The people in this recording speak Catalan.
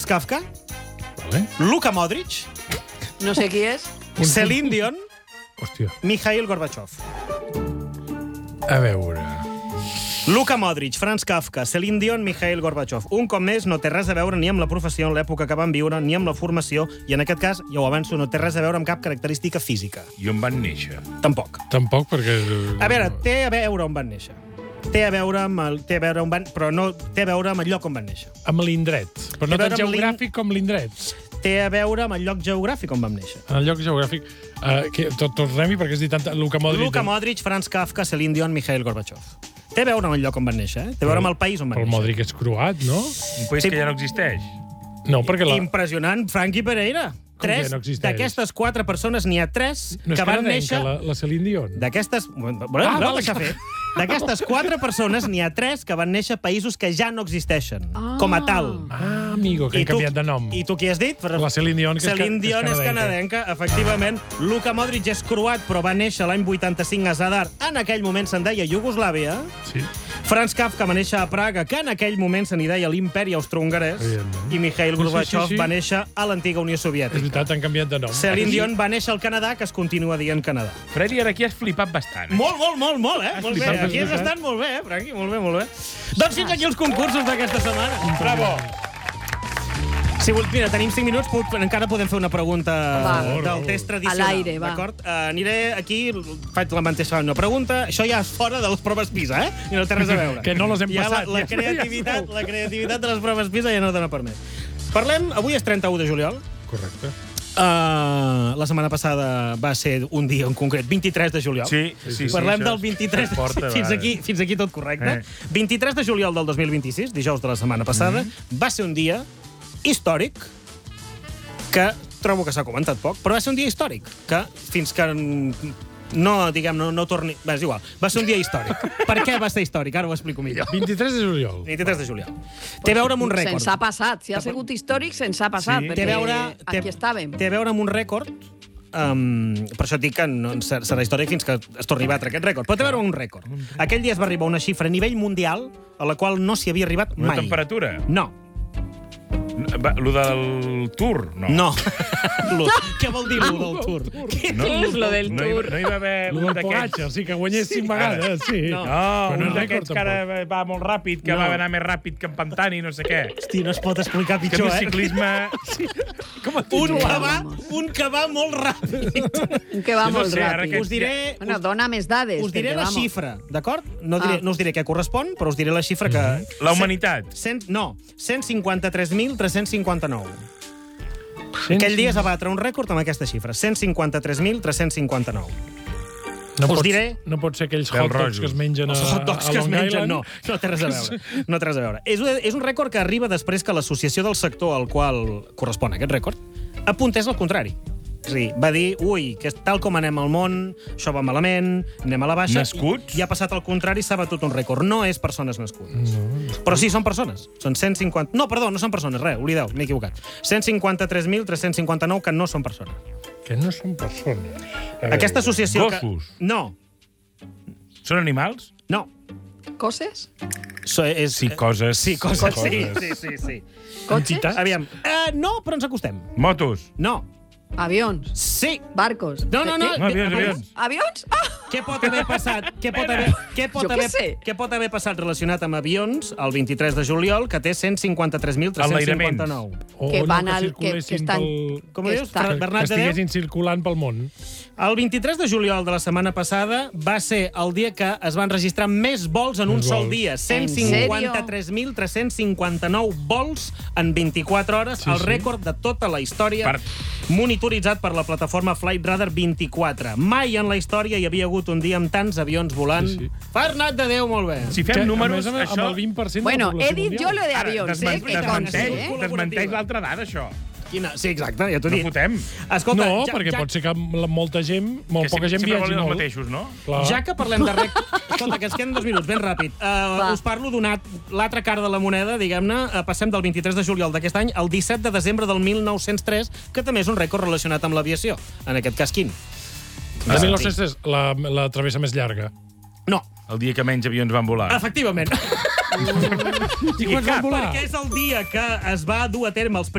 Kafka, Vale. Luka Modric, No sé qui és. Celine Dion, Hòstia. Mikhail Gorbachev. A veure... Luka Modric, Franz Kafka, Celine Dion, Mikhail Gorbachev. Un cop més, no té res a veure ni amb la professió en l'època que van viure, ni amb la formació, i en aquest cas, ja ho avanço, no té res a veure amb cap característica física. I on van néixer? Tampoc. Tampoc, perquè... A veure, té a veure on van néixer. Té a veure amb on van... Però no té a veure amb el lloc on van néixer. Amb l'indret. Però Té no a veure tant amb geogràfic com l'indret. Té a veure amb el lloc geogràfic on vam néixer. En el lloc geogràfic... Tornem-hi, perquè has dit tant... Luka Modric... Luka Modric, Franz Kafka, Celine Dion, Mikhail Gorbachev. Té a veure amb el lloc on van néixer, eh? Té a veure amb el país on van Però el néixer. Modric és croat, no? Un país que ja no existeix. No, perquè la... Impressionant, Franqui Pereira. Com que no existeix? D'aquestes 4 persones n'hi ha 3 No és que van canadenca, néixer... la Celine Dion. D'aquestes... vale. D'aquestes 4 persones n'hi ha 3 que van néixer a països que ja no existeixen, com a tal. Ah, amigo, que han canviat de nom. I tu qui has dit? La Celine Dion, que Celine Dion és canadenca, efectivament. Luka Modric és croat, però va néixer l'any 85 a Zadar. En aquell moment se'n deia Iugoslàvia. Sí. Franz Kafka va néixer a Praga, que en aquell moment se n'hi deia l'Imperi Austrohongarès. Evidentment. I Mikhail Gorbachev Sí. va néixer a l'antiga Unió És Soviètica. veritat, han canviat de nom. Celine Dion va néixer al Canadà, que es continua dient Canadà. Freddy, ara aquí has flipat bastant. Molt, eh? Molt bé. flipat, Aquí has flipat. estat molt bé, Franqui? Molt bé. Doncs fins aquí els concursos d'aquesta setmana. Bravo! Si vols, mira, tenim 5 minuts, encara podem fer una pregunta Va. del test tradicional. A l'aire, va. D'acord? Aniré aquí, faig la mateixa una pregunta. Això ja és fora de les proves PISA, eh? I no té res a veure. Que no les hem ja passat. La creativitat de les proves PISA ja no dona per més. Parlem, avui és 31 de juliol. Correcte. La setmana passada va ser un dia en concret, 23 de juliol. Sí. Parlem això del 23... porta, fins aquí tot correcte. 23 de juliol del 2026, dijous de la setmana passada, va ser un dia històric que trobo que s'ha comentat poc, però va ser un dia històric, que fins que no torni... Bé, és igual, va ser un dia històric. Per què va ser històric? Ara ho explico millor. 23 de juliol. 23 de juliol. Té a veure amb un rècord. Se'ns ha passat. Si ha sigut històric, se'ns ha passat. Sí. Perquè Té a veure... aquí estàvem. Té a veure amb un rècord. Per això et dic que no serà històric fins que es torni a batre aquest rècord. Però té a veure amb un rècord. Aquell dia es va arribar a una xifra a nivell mundial a la qual no s'hi havia arribat Una mai. temperatura? No. Lo del Tour? No. Què vol dir lo del Tour? No, és lo del Tour? No hi va haver Lo un del d'aquests... Pogacar, sí, que guanyés 5 vegades, sí. No. Però no un és d'aquests rècord, que ara va molt ràpid, que No. va anar més ràpid que en Pantani, no sé què. Hosti, no es pot explicar Que pitjor, el eh? ciclisme... Un que va molt ràpid. Un que va No molt sé, ara ràpid. que- Us diré... Bueno, dona més dades. Us diré perquè, la vamos. xifra, d'acord? No us diré què correspon, però us diré la xifra que... La humanitat. 153.359. Aquell dia es va batre un rècord amb aquesta xifra, 153.359. No pot ser aquells Pèl hot dogs rojos. que es mengen Els hot dogs a que es Long mengen, Island. no té res a veure. No té res a veure. És un rècord que arriba després que l'associació del sector al qual correspon aquest rècord apuntés al contrari. És a dir, va dir, ui, que tal com anem al món, això va malament, anem a la baixa... Nascuts? I ha passat al contrari, s'ha batut un rècord. No és persones nascudes. Però sí, són persones. Són 150... No, perdó, no són persones, res, oblideu, m'he equivocat. 153.359 que no són persones. Que no són persones. Aquesta associació... Gossos. No, Són animals? no. Coses? Sí, coses. Sí, coses, sí. Cotxes? Aviam, no, però ens acostem. Motos. No. Avions? Sí. Barcos? No. No, avions. Avions? Ah! Què pot haver passat? Jo què sé. Què pot haver passat relacionat amb avions el 23 de juliol, que té 153.359? Que van al- que estan- Com Que dius, està- Bernat que de Déu? estiguessin circulant pel món. El 23 de juliol de la setmana passada va ser el dia que es van registrar més vols en un Més sol vols. dia. En sèrio? 153.359 vols en 24 hores, Sí, el sí. rècord de tota la història, monitoritzat per la plataforma Flight Radar 24. Mai en la història hi havia hagut un dia amb tants avions volant. Sí, sí. Bernat de Déu, molt bé. Si Que, fem a números, més, això... amb el 20% Bueno, de la he població dit jo mundial. lo de avions, que consti, eh? Desmenteix l'altra dada, això. Quina? Sí, exacte, ja t'ho No dic. fotem. Escolta, No, perquè pot ser que molta gent, poca gent sempre viatgi volen els molt. mateixos, no? Clar. Ja que parlem de Escolta, que ens queden 2 minuts, ben ràpid. Us parlo d'una l'altra cara de la moneda, diguem-ne. Passem del 23 de juliol d'aquest any al 17 de desembre del 1903, que també és un rècord relacionat amb l'aviació. En aquest cas, quin? De 1903, la travessa més llarga. No, El dia que menys avions van volar. efectivament. I quants van volar? Perquè és el dia que es va dur a terme els